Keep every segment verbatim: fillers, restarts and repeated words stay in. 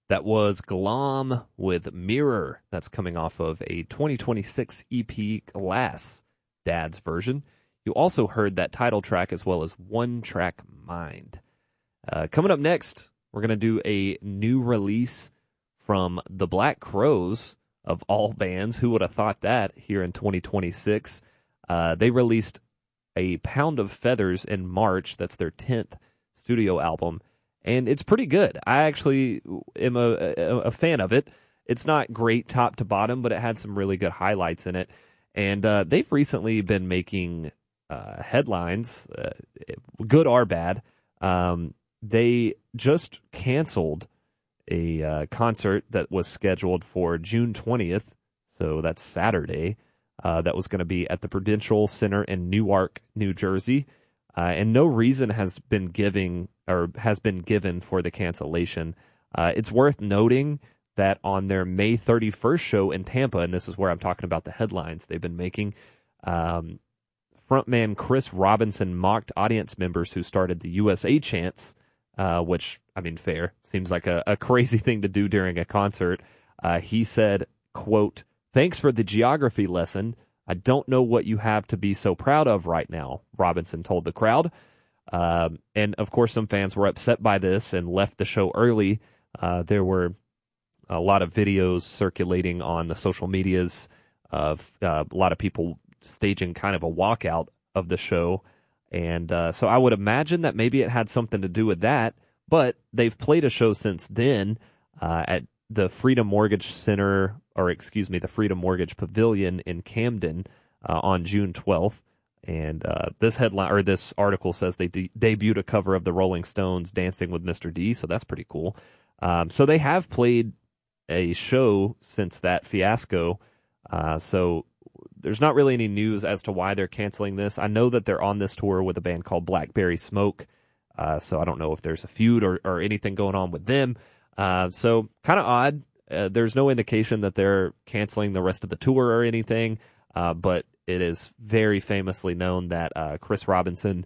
That was Glom with Mirror. That's coming off of a twenty twenty-six E P, Glass, Dad's version. You also heard that title track as well as One Track Mind. Uh, coming up next, we're going to do a new release from the Black Crowes, of all bands. Who would have thought that here in twenty twenty-six? Uh, they released a Pound of Feathers in March. That's their tenth studio album. And it's pretty good. I actually am a, a, a fan of it. It's not great top to bottom, but it had some really good highlights in it. And uh, they've recently been making uh, headlines, uh, good or bad. Um, they just canceled a uh, concert that was scheduled for June twentieth, so that's Saturday. Uh, that was going to be at the Prudential Center in Newark, New Jersey. Uh, and no reason has been giving or has been given for the cancellation. Uh, it's worth noting that on their May thirty-first show in Tampa, and this is where I'm talking about the headlines they've been making, um, frontman Chris Robinson mocked audience members who started the U S A chants, uh, which, I mean, fair. Seems like a, a crazy thing to do during a concert. Uh, he said, quote, "Thanks for the geography lesson. I don't know what you have to be so proud of right now," Robinson told the crowd. Um, and, of course, some fans were upset by this and left the show early. Uh, there were a lot of videos circulating on the social medias of uh, a lot of people staging kind of a walkout of the show. And uh, so I would imagine that maybe it had something to do with that. But they've played a show since then uh, at the Freedom Mortgage Center, or excuse me, the Freedom Mortgage Pavilion in Camden uh, on June twelfth. And uh, this headline or this article says they de- debuted a cover of the Rolling Stones' "Dancing with Mister D," so that's pretty cool. Um, so they have played a show since that fiasco. Uh, so there's not really any news as to why they're canceling this. I know that they're on this tour with a band called Blackberry Smoke. Uh, so I don't know if there's a feud or, or anything going on with them. Uh, so kind of odd. Uh, there's no indication that they're canceling the rest of the tour or anything. Uh, but it is very famously known that uh, Chris Robinson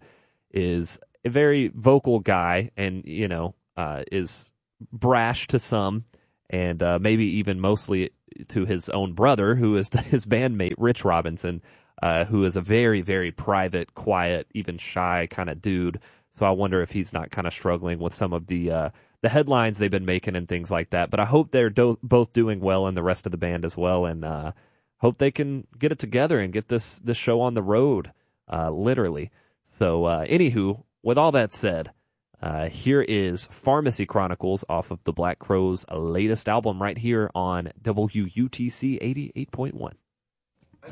is a very vocal guy and, you know, uh, is brash to some and uh, maybe even mostly to his own brother, who is his bandmate, Rich Robinson, uh, who is a very, very private, quiet, even shy kind of dude. So I wonder if he's not kind of struggling with some of the uh, the headlines they've been making and things like that. But I hope they're do- both doing well and the rest of the band as well. And uh, hope they can get it together and get this, this show on the road, uh, literally. So uh, anywho, with all that said, uh, here is Pharmacy Chronicles off of the Black Crowes' latest album right here on W U T C eighty-eight point one.